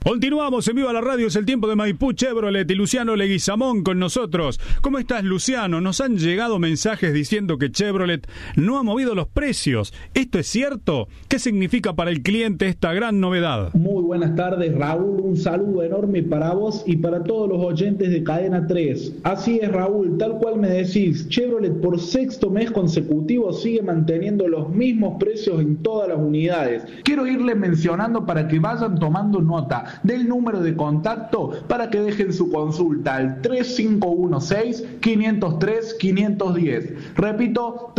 Continuamos en Viva la Radio, es el tiempo de Maipú Chevrolet y Luciano Leguizamón con nosotros. ¿Cómo estás, Luciano? Nos han llegado mensajes diciendo que Chevrolet no ha movido los precios. ¿Esto es cierto? ¿Qué significa para el cliente esta gran novedad? Muy buenas tardes, Raúl. Un saludo enorme para vos y para todos los oyentes de Cadena 3. Así es, Raúl, tal cual me decís, Chevrolet por sexto mes consecutivo sigue manteniendo los mismos precios en todas las unidades. Quiero irles mencionando para que vayan tomando nota del número de contacto para que dejen su consulta al 3516-503-510. Repito,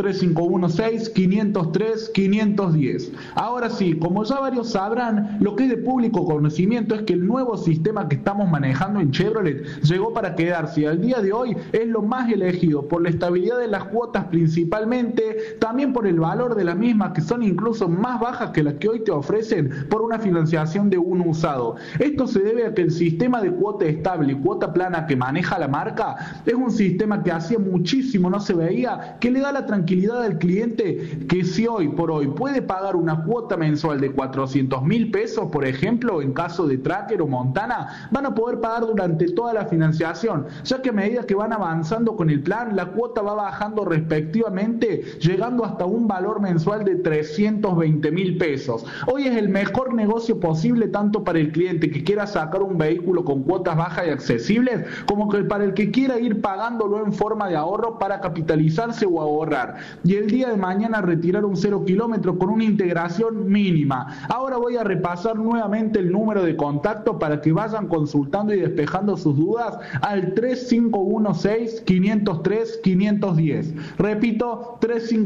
3516-503-510. Ahora sí, como ya varios sabrán, lo que es de público conocimiento es que el nuevo sistema que estamos manejando en Chevrolet llegó para quedarse y al día de hoy es lo más elegido por la estabilidad de las cuotas principalmente, también por el valor de las mismas que son incluso más bajas que las que hoy te ofrecen por una financiación de uno usado. Esto se debe a que el sistema de cuota estable y cuota plana que maneja la marca es un sistema que hacía muchísimo no se veía, que le da la tranquilidad al cliente que si hoy por hoy puede pagar una cuota mensual de 400.000 pesos, por ejemplo, en caso de Tracker o Montana, van a poder pagar durante toda la financiación, ya que a medida que van avanzando con el plan, la cuota va bajando respectivamente, llegando hasta un valor mensual de 320.000 pesos. Hoy es el mejor negocio posible tanto para el cliente que quiera sacar un vehículo con cuotas bajas y accesibles, como que para el que quiera ir pagándolo en forma de ahorro para capitalizarse o ahorrar, y el día de mañana retirar un 0 kilómetro con una integración mínima. Ahora voy a repasar nuevamente el número de contacto para que vayan consultando y despejando sus dudas al 3516-503-510. Repito,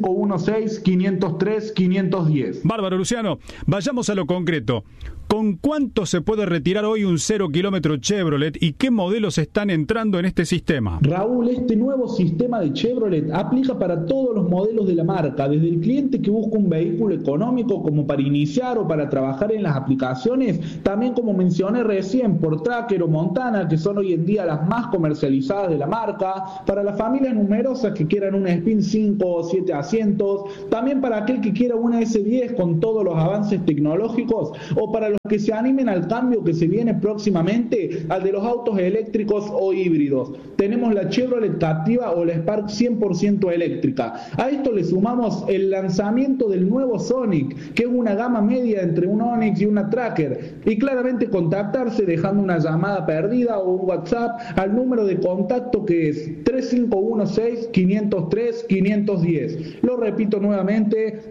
3516-503-510. Bárbaro, Luciano. Vayamos a lo concreto. ¿Con cuánto se puede retirar hoy un 0 kilómetro Chevrolet y qué modelos están entrando en este sistema? Raúl, este nuevo sistema de Chevrolet aplica para todos los modelos de la marca, desde el cliente que busca un vehículo económico como para iniciar o para trabajar en las aplicaciones, también como mencioné recién por Tracker o Montana, que son hoy en día las más comercializadas de la marca, para las familias numerosas que quieran una Spin 5 o 7 asientos, también para aquel que quiera una S10 con todos los avances tecnológicos o para los que se animen al cambio que se viene próximamente al de los autos eléctricos o híbridos. Tenemos la Chevrolet Captiva o la Spark 100% eléctrica. A esto le sumamos el lanzamiento del nuevo Sonic, que es una gama media entre un Onix y una Tracker, y claramente contactarse dejando una llamada perdida o un WhatsApp al número de contacto que es 3516-503-510. Lo repito nuevamente,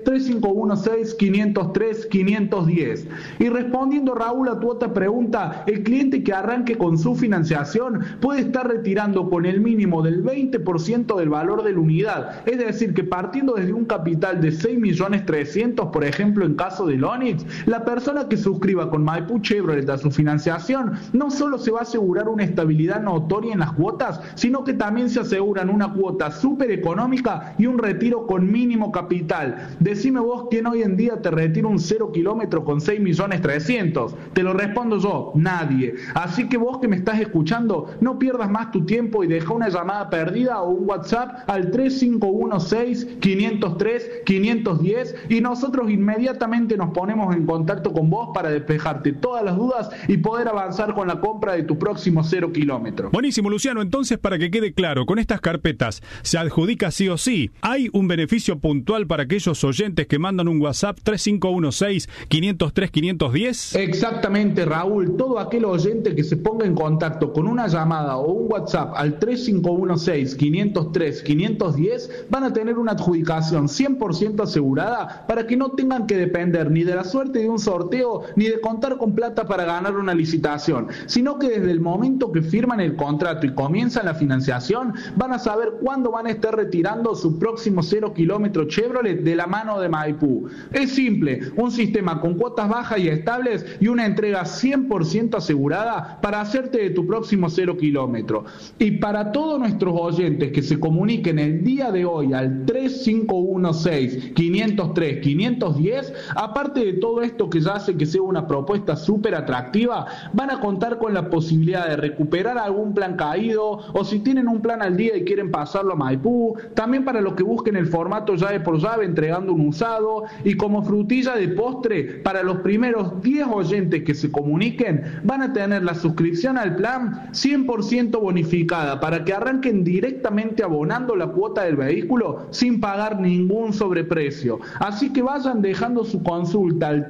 3516-503-510. Y respondiendo, Raúl, a tu otra pregunta, el cliente que arranque con su financiación puede estar retirando con el mínimo del 20% del valor de la unidad, es decir, que partiendo desde un capital de 6.300.000, por ejemplo, en caso del Onix, la persona que suscriba con Maipú Chevrolet a su financiación no solo se va a asegurar una estabilidad notoria en las cuotas, sino que también se aseguran una cuota súper económica y un retiro con mínimo capital. Decime vos quién hoy en día te retira un 0 kilómetro con 6.300.000. Te lo respondo yo, nadie. Así que vos que me estás escuchando, no pierdas más tu tiempo y deja una llamada perdida o un WhatsApp al 3516-503-510 y nosotros inmediatamente nos ponemos en contacto con vos para despejarte todas las dudas y poder avanzar con la compra de tu próximo 0 kilómetro. Buenísimo, Luciano. Entonces, para que quede claro, con estas carpetas se adjudica sí o sí. ¿Hay un beneficio puntual para aquellos oyentes que mandan un WhatsApp 3516-503-510? Exactamente, Raúl. Todo aquel oyente que se ponga en contacto con una llamada o un WhatsApp al 3516-503-510 van a tener una adjudicación 100% asegurada para que no tengan que depender ni de la suerte de un sorteo ni de contar con plata para ganar una licitación, sino que desde el momento que firman el contrato y comienzan la financiación van a saber cuándo van a estar retirando su próximo 0 kilómetro Chevrolet de la mano de Maipú. Es simple, un sistema con cuotas bajas y estables y una entrega 100% asegurada para hacerte de tu próximo 0 kilómetro. Y para todos nuestros oyentes que se comuniquen el día de hoy al 3516-503-510, aparte de todo esto que ya hace que sea una propuesta súper atractiva, van a contar con la posibilidad de recuperar algún plan caído o si tienen un plan al día y quieren pasarlo a Maipú, también para los que busquen el formato llave por llave entregando un usado y como frutilla de postre para los primeros 10 10 oyentes que se comuniquen van a tener la suscripción al plan 100% bonificada para que arranquen directamente abonando la cuota del vehículo sin pagar ningún sobreprecio. Así que vayan dejando su consulta al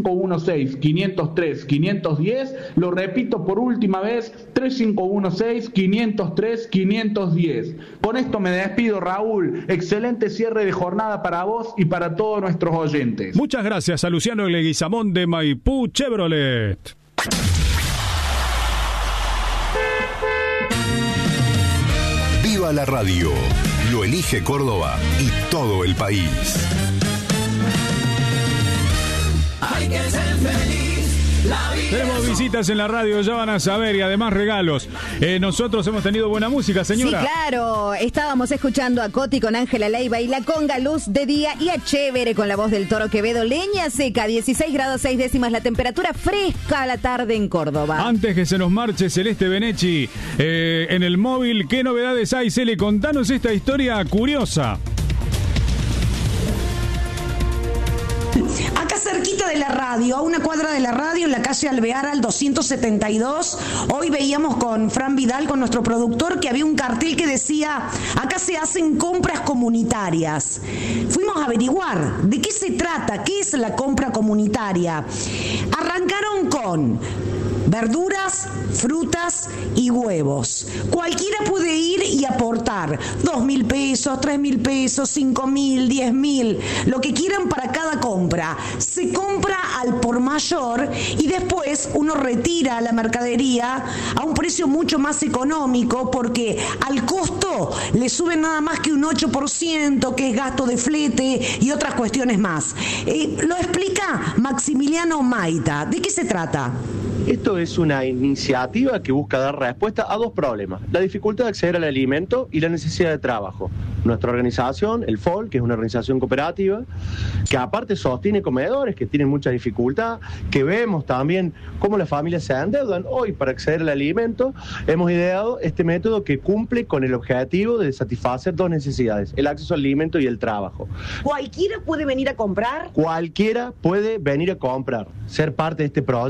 3516-503-510. Lo repito por última vez, 3516-503-510. Con esto me despido, Raúl. Excelente cierre de jornada para vos y para todos nuestros oyentes. Muchas gracias a Luciano Leguizamón de Maipú Chevrolet. Viva la radio. Lo elige Córdoba y todo el país. Hay que ser feliz. Tenemos visitas en la radio, ya van a saber, y además regalos. Nosotros hemos tenido buena música, señora. Sí, claro. Estábamos escuchando a Coti con Ángela Leiva y la conga Luz de Día, y a Chévere con la voz del Toro Quevedo. Leña seca, 16 grados 6 décimas la temperatura, fresca a la tarde en Córdoba. Antes que se nos marche Celeste Benechi en el móvil, ¿qué novedades hay, Cele? Contanos esta historia curiosa. Acá cerquita de la radio, a una cuadra de la radio, en la calle Alvear al 272, hoy veíamos con Fran Vidal, con nuestro productor, que había un cartel que decía: acá se hacen compras comunitarias. Fuimos a averiguar de qué se trata, qué es la compra comunitaria. Arrancaron con verduras, frutas y huevos. Cualquiera puede ir y aportar 2.000 pesos, 3.000 pesos, 5.000, 10.000, lo que quieran para cada compra. Se compra al por mayor y después uno retira la mercadería a un precio mucho más económico, porque al costo le suben nada más que un 8%, que es gasto de flete y otras cuestiones más. Lo explica Maximiliano Maita. ¿De qué se trata? Esto es una iniciativa que busca dar respuesta a dos problemas: la dificultad de acceder al alimento y la necesidad de trabajo. Nuestra organización, el FOL, que es una organización cooperativa, que aparte sostiene comedores que tienen mucha dificultad, que vemos también cómo las familias se endeudan hoy para acceder al alimento. Hemos ideado este método que cumple con el objetivo de satisfacer dos necesidades: el acceso al alimento y el trabajo. ¿Cualquiera puede venir a comprar? Cualquiera puede venir a comprar, ser parte de este proyecto.